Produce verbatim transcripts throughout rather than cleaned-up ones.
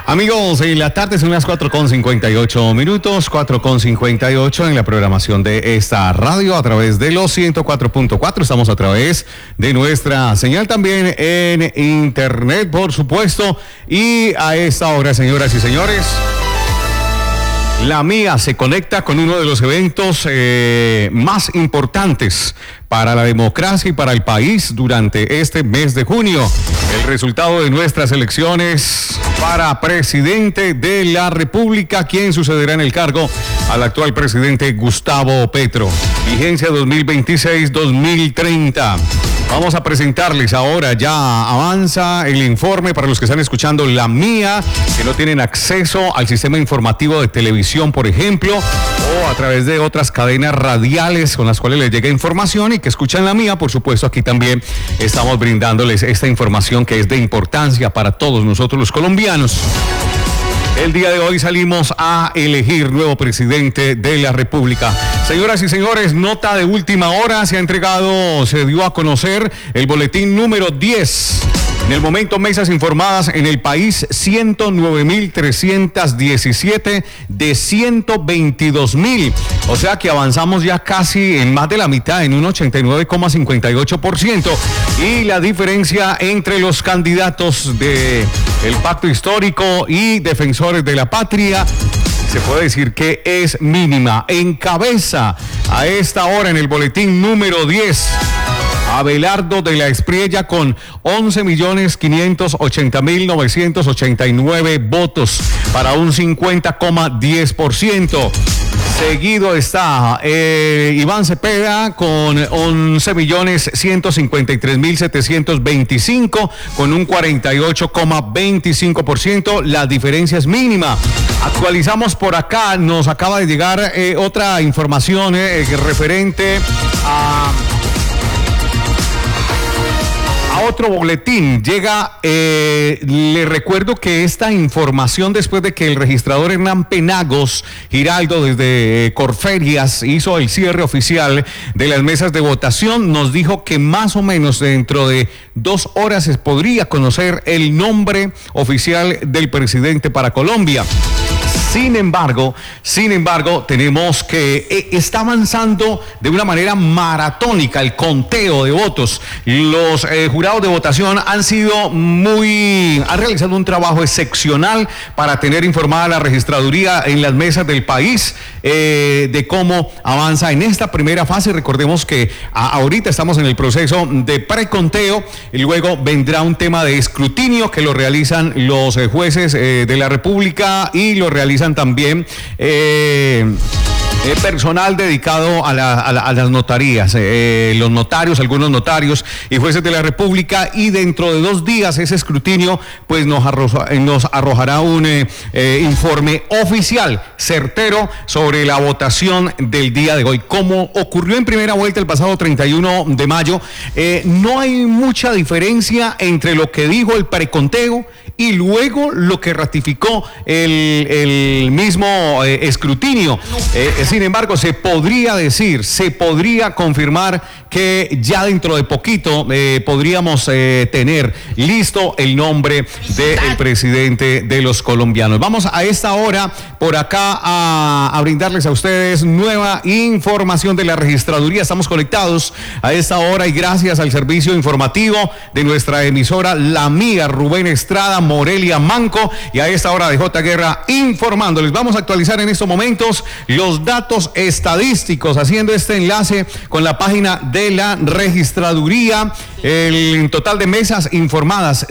Amigos, en la tarde son las cuatro con cincuenta y ocho minutos, cuatro con cincuenta y ocho en la programación de esta radio a través de los ciento cuatro punto cuatro. Estamos a través de nuestra señal también en internet, por supuesto. Y a esta hora, señoras y señores, La Mía se conecta con uno de los eventos eh, más importantes para la democracia y para el país durante este mes de junio. El resultado de nuestras elecciones para presidente de la República, quien sucederá en el cargo al actual presidente Gustavo Petro. Vigencia dos mil veintiséis a dos mil treinta. Vamos a presentarles ahora, ya avanza el informe para los que están escuchando La Mía, que no tienen acceso al sistema informativo de televisión, por ejemplo, o a través de otras cadenas radiales con las cuales les llega información y que escuchan La Mía. Por supuesto, aquí también estamos brindándoles esta información que es de importancia para todos nosotros los colombianos. El día de hoy salimos a elegir nuevo presidente de la República. Señoras y señores, nota de última hora, se ha entregado, se dio a conocer el boletín número diez. En el momento, mesas informadas en el país, ciento nueve mil trescientos diecisiete de ciento veintidós mil. O sea que avanzamos ya casi en más de la mitad, en un ochenta y nueve coma cincuenta y ocho por ciento. Y la diferencia entre los candidatos de el Pacto Histórico y Defensores de la Patria se puede decir que es mínima. Encabeza a esta hora en el boletín número diez. Abelardo de la Espriella con once millones quinientos ochenta mil novecientos ochenta y nueve votos para un cincuenta coma diez por ciento. Seguido está eh, Iván Cepeda con once millones ciento cincuenta y tres mil setecientos veinticinco con un cuarenta y ocho coma veinticinco por ciento. La diferencia es mínima. Actualizamos por acá, nos acaba de llegar eh, otra información eh, referente a... A otro boletín llega, eh, le recuerdo que esta información, después de que el registrador Hernán Penagos Giraldo desde eh, Corferias hizo el cierre oficial de las mesas de votación, nos dijo que más o menos dentro de dos horas se podría conocer el nombre oficial del presidente para Colombia. Sin embargo, sin embargo, tenemos que eh, está avanzando de una manera maratónica el conteo de votos. Los eh, jurados de votación han sido muy, han realizado un trabajo excepcional para tener informada la registraduría en las mesas del país eh, de cómo avanza en esta primera fase. Recordemos que a, ahorita estamos en el proceso de preconteo y luego vendrá un tema de escrutinio que lo realizan los eh, jueces eh, de la República y lo realizan también eh, eh, personal dedicado a, la, a, la, a las notarías, eh, los notarios, algunos notarios y jueces de la República, y dentro de dos días ese escrutinio pues nos, arroja, nos arrojará un eh, eh, informe oficial, certero, sobre la votación del día de hoy. Como ocurrió en primera vuelta el pasado treinta y uno de mayo, eh, no hay mucha diferencia entre lo que dijo el preconteo y luego lo que ratificó el, el mismo eh, escrutinio. Eh, sin embargo, se podría decir, se podría confirmar que ya dentro de poquito eh, podríamos eh, tener listo el nombre del presidente de los colombianos. Vamos a esta hora por acá a, a brindarles a ustedes nueva información de la registraduría. Estamos conectados a esta hora y gracias al servicio informativo de nuestra emisora La Mía, Rubén Estrada, Morelia Manco, y a esta hora de J. Guerra informándoles. Vamos a actualizar en estos momentos los datos estadísticos, haciendo este enlace con la página de la registraduría. El total de mesas informadas,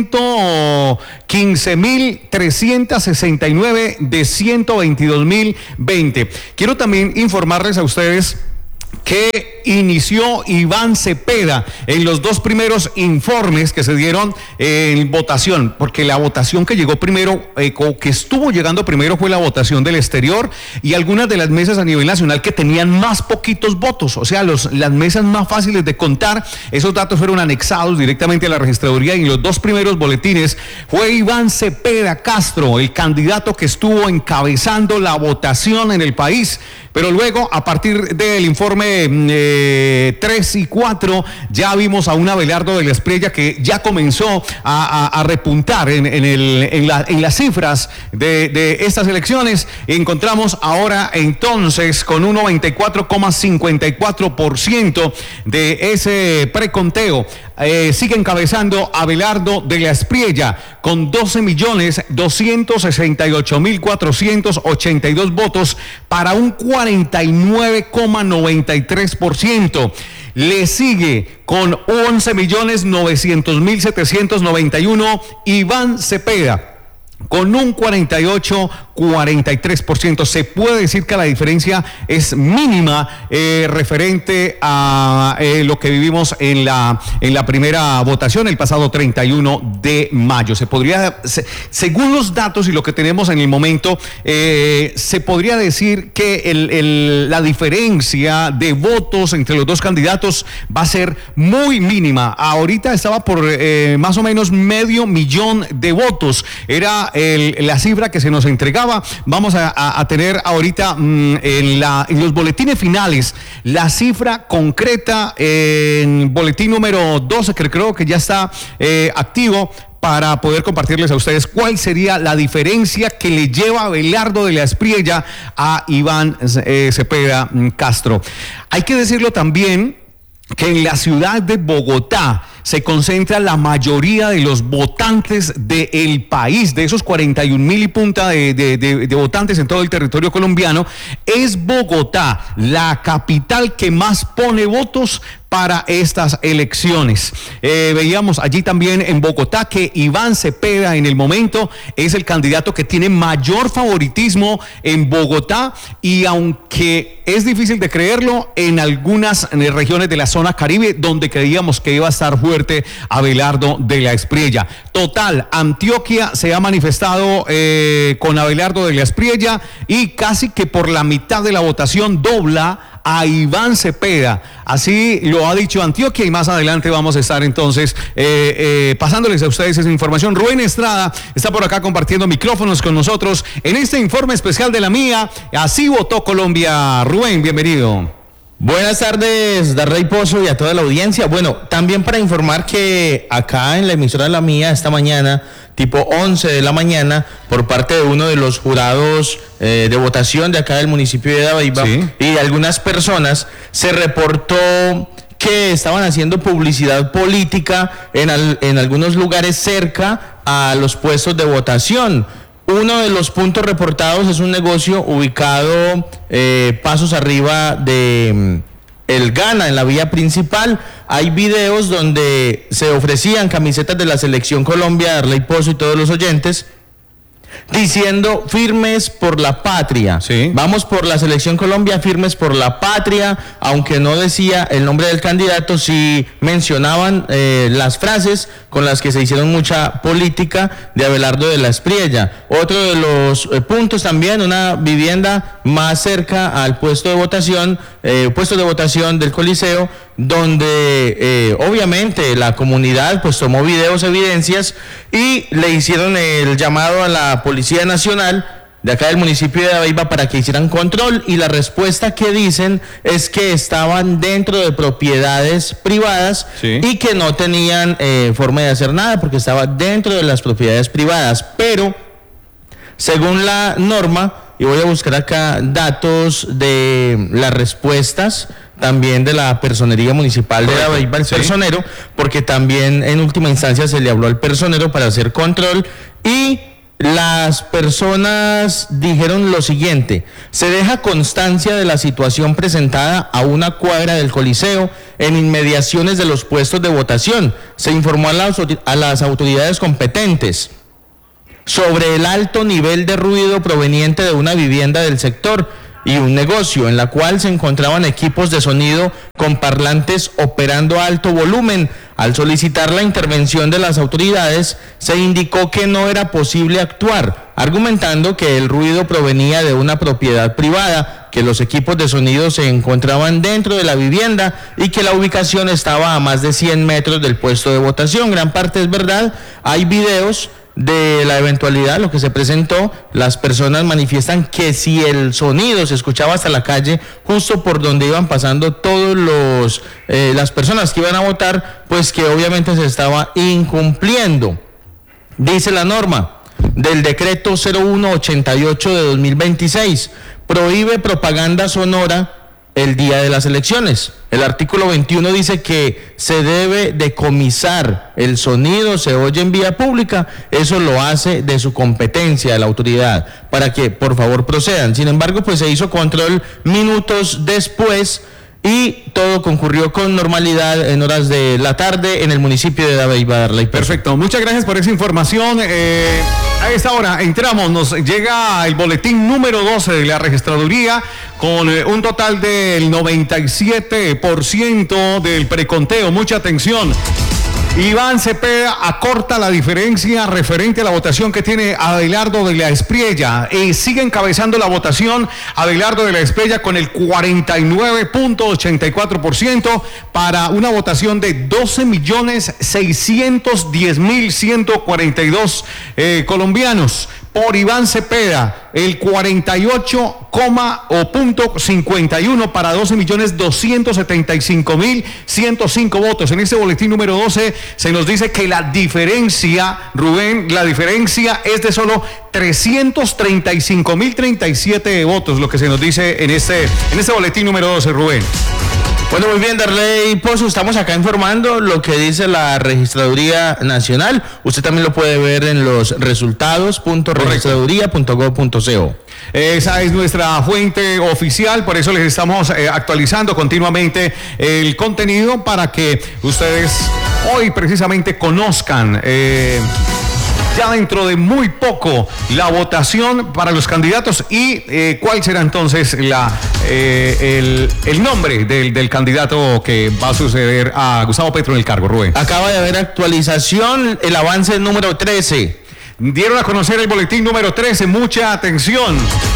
ciento quince mil trescientos sesenta y nueve de ciento veintidós mil veinte. Quiero también informarles a ustedes que inició Iván Cepeda en los dos primeros informes que se dieron en votación, porque la votación que llegó primero, eh, o que estuvo llegando primero, fue la votación del exterior y algunas de las mesas a nivel nacional que tenían más poquitos votos, o sea, los, las mesas más fáciles de contar. Esos datos fueron anexados directamente a la registraduría y en los dos primeros boletines fue Iván Cepeda Castro, el candidato que estuvo encabezando la votación en el país. Pero luego, a partir del informe informe eh, tres y cuatro, ya vimos a un Abelardo de la Espriella que ya comenzó a, a, a repuntar en, en, el, en, la, en las cifras de, de estas elecciones. Encontramos ahora entonces con un noventa y cuatro coma cincuenta y cuatro por ciento de ese preconteo. Eh, sigue encabezando Abelardo de la Espriella con doce millones doscientos sesenta y ocho mil cuatrocientos ochenta y dos votos para un cuarenta y nueve coma noventa y tres por ciento. Le sigue con once millones novecientos mil setecientos noventa y uno Iván Cepeda con un cuarenta y ocho coma cuarenta y tres por ciento. Se puede decir que la diferencia es mínima eh, referente a eh, lo que vivimos en la, en la primera votación el pasado treinta y uno de mayo. Se podría, se, según los datos y lo que tenemos en el momento, eh, se podría decir que el, el, la diferencia de votos entre los dos candidatos va a ser muy mínima. Ahorita estaba por eh, más o menos medio millón de votos. Era el, la cifra que se nos entregaba. Vamos a, a, a tener ahorita mmm, en, la, en los boletines finales la cifra concreta en boletín número doce, que creo que ya está eh, activo, para poder compartirles a ustedes cuál sería la diferencia que le lleva a Abelardo de la Espriella a Iván eh, Cepeda Castro. Hay que decirlo también que en la ciudad de Bogotá se concentra la mayoría de los votantes del país, de esos cuarenta y un mil y punta de, de, de, de votantes en todo el territorio colombiano. Es Bogotá la capital que más pone votos para estas elecciones. Eh, veíamos allí también en Bogotá que Iván Cepeda en el momento es el candidato que tiene mayor favoritismo en Bogotá, y aunque es difícil de creerlo, en algunas en regiones de la zona Caribe donde creíamos que iba a estar fuerte Abelardo de la Espriella. Total, Antioquia se ha manifestado eh, con Abelardo de la Espriella y casi que por la mitad de la votación dobla a Iván Cepeda. Así lo ha dicho Antioquia, y más adelante vamos a estar entonces eh, eh, pasándoles a ustedes esa información. Rubén Estrada está por acá compartiendo micrófonos con nosotros en este informe especial de La Mía. Así votó Colombia. Rubén, bienvenido. Buenas tardes, Darley Pozo, y a toda la audiencia. Bueno, también para informar que acá en la emisora de La Mía esta mañana, tipo once de la mañana, por parte de uno de los jurados eh, de votación de acá del municipio de Dabeiba, sí, y de algunas personas, se reportó que estaban haciendo publicidad política en, al, en algunos lugares cerca a los puestos de votación. Uno de los puntos reportados es un negocio ubicado eh, pasos arriba de El Gana, en la vía principal. Hay videos donde se ofrecían camisetas de la Selección Colombia, Darley Pozo y todos los oyentes, diciendo firmes por la patria. Sí. Vamos por la Selección Colombia, firmes por la patria. Aunque no decía el nombre del candidato, sí mencionaban eh, las frases con las que se hicieron mucha política de Abelardo de la Espriella. Otro de los eh, puntos también, una vivienda más cerca al puesto de votación, eh, puesto de votación del Coliseo, donde eh, obviamente la comunidad pues tomó videos, evidencias, y le hicieron el llamado a la Policía Nacional de acá del municipio de Dabeiba para que hicieran control, y la respuesta que dicen es que estaban dentro de propiedades privadas, sí, y que no tenían eh, forma de hacer nada porque estaba dentro de las propiedades privadas. Pero según la norma, y voy a buscar acá datos de las respuestas también de la personería municipal de Dabeiba, el sí, personero, porque también en última instancia se le habló al personero para hacer control, y las personas dijeron lo siguiente: se deja constancia de la situación presentada a una cuadra del Coliseo en inmediaciones de los puestos de votación. Se informó a las, a las autoridades competentes sobre el alto nivel de ruido proveniente de una vivienda del sector y un negocio en la cual se encontraban equipos de sonido con parlantes operando a alto volumen. Al solicitar la intervención de las autoridades, se indicó que no era posible actuar, argumentando que el ruido provenía de una propiedad privada, que los equipos de sonido se encontraban dentro de la vivienda y que la ubicación estaba a más de cien metros del puesto de votación. Gran parte es verdad. Hay videos de la eventualidad, lo que se presentó, las personas manifiestan que si el sonido se escuchaba hasta la calle, justo por donde iban pasando todos los eh, las personas que iban a votar, pues que obviamente se estaba incumpliendo. Dice la norma del decreto cero uno ochenta y ocho de dos mil veintiséis, prohíbe propaganda sonora el día de las elecciones. El artículo veintiuno dice que se debe decomisar el sonido, se oye en vía pública, eso lo hace de su competencia de la autoridad, para que por favor procedan. Sin embargo, pues se hizo control minutos después y todo concurrió con normalidad en horas de la tarde en el municipio de Dabeiba. Perfecto, muchas gracias por esa información. Eh, a esta hora entramos, nos llega el boletín número doce de la registraduría con eh, un total del noventa y siete por ciento del preconteo. Mucha atención. Iván Cepeda acorta la diferencia referente a la votación que tiene Abelardo de la Espriella. Eh, sigue encabezando la votación Abelardo de la Espriella con el cuarenta y nueve punto ochenta y cuatro por ciento para una votación de doce millones seiscientos diez mil ciento cuarenta y dos eh, colombianos. Por Iván Cepeda, el cuarenta y ocho, o punto cincuenta y uno para doce millones doscientos setenta y cinco mil ciento cinco votos. En este boletín número doce se nos dice que la diferencia, Rubén, la diferencia es de solo trescientos treinta y cinco mil treinta y siete votos, lo que se nos dice en este, en este boletín número doce, Rubén. Bueno, muy bien, Darley Pozo, estamos acá informando lo que dice la Registraduría Nacional. Usted también lo puede ver en los resultados punto registraduría punto gob punto co. Esa es nuestra fuente oficial, por eso les estamos eh, actualizando continuamente el contenido para que ustedes hoy precisamente conozcan eh, ya dentro de muy poco la votación para los candidatos y eh, cuál será entonces la, eh, el, el nombre del, del candidato que va a suceder a Gustavo Petro en el cargo, Rubén. Acaba de haber actualización, el avance número trece. Dieron a conocer el boletín número trece, mucha atención.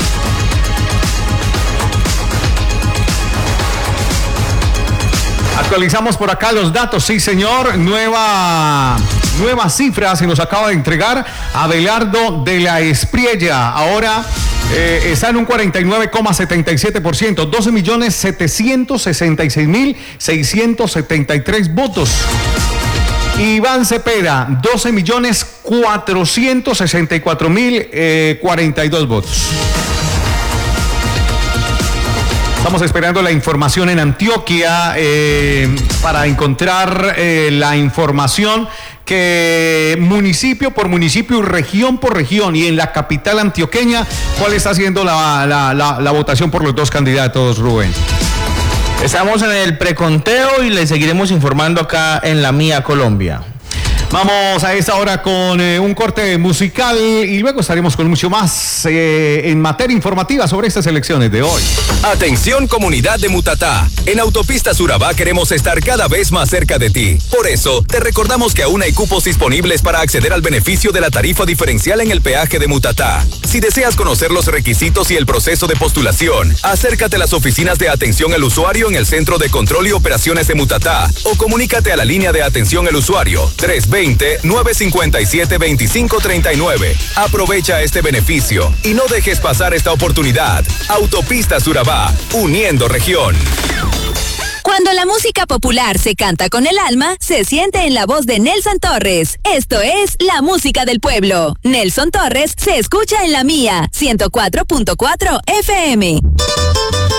Actualizamos por acá los datos, sí señor, nueva, nueva cifra se nos acaba de entregar. Abelardo de la Espriella ahora eh, está en un cuarenta y nueve coma setenta y siete por ciento, doce millones setecientos sesenta y seis mil seiscientos setenta y tres votos. Iván Cepeda, doce millones cuatrocientos sesenta y cuatro mil cuarenta y dos votos. Estamos esperando la información en Antioquia eh, para encontrar eh, la información que municipio por municipio y región por región y en la capital antioqueña, ¿cuál está siendo la, la, la, la votación por los dos candidatos, Rubén? Estamos en el preconteo y le seguiremos informando acá en La Mía Colombia. Vamos a esta hora con eh, un corte musical y luego estaremos con mucho más eh, en materia informativa sobre estas elecciones de hoy. Atención, comunidad de Mutatá. En Autopistas Urabá queremos estar cada vez más cerca de ti. Por eso, te recordamos que aún hay cupos disponibles para acceder al beneficio de la tarifa diferencial en el peaje de Mutatá. Si deseas conocer los requisitos y el proceso de postulación, acércate a las oficinas de atención al usuario en el Centro de Control y Operaciones de Mutatá o comunícate a la línea de atención al usuario tres veinte, nueve cincuenta y siete, veinticinco treinta y nueve. Aprovecha este beneficio y no dejes pasar esta oportunidad. Autopistas Urabá, uniendo región. Cuando la música popular se canta con el alma, se siente en la voz de Nelson Torres. Esto es la música del pueblo. Nelson Torres se escucha en La Mía, ciento cuatro punto cuatro F M.